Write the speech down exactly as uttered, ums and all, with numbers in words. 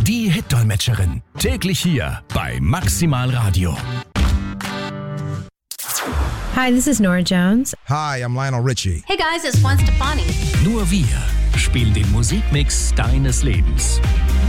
Die Hit-Dolmetscherin. Täglich hier bei Maximal Radio. Hi, this is Nora Jones. Hi, I'm Lionel Richie. Hey guys, it's Gwen Stefani. Nur wir spielen den Musikmix deines Lebens.